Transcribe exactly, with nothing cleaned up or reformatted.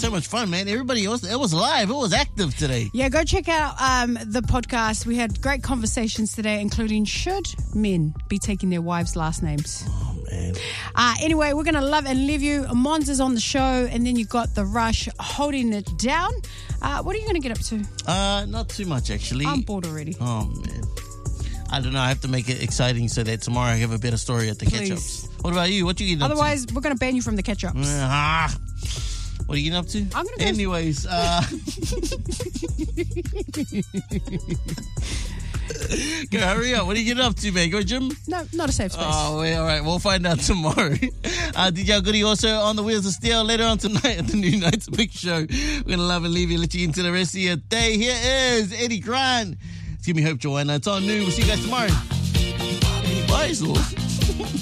so much fun, man. Everybody else, it was live. It was active today. Yeah, go check out um, the podcast. We had great conversations today, including should men be taking their wives' last names? Oh, man. Uh, anyway, we're going to love and leave you. Mons is on the show, and then you got The Rush holding it down. Uh, what are you going to get up to? Uh, not too much, actually. I'm bored already. Oh, man. I don't know. I have to make it exciting so that tomorrow I have a better story at the Please. catch-ups. What about you? What you getting up Otherwise, we're going to ban you from the catch-ups. to? Ah. What are you getting up to? I'm gonna go Anyways, uh... go, hurry up. What are you getting up to, man? Go gym? No, not a safe space. Oh, well, all right. We'll find out tomorrow. Uh, D J Goody also on the Wheels of Steel later on tonight at the New Night's Big Show. We're going to love and leave you, let you into the rest of your day. Here is Eddie Grant. Give me hope, Joanna. It's on New. We'll see you guys tomorrow. Bye, Zul.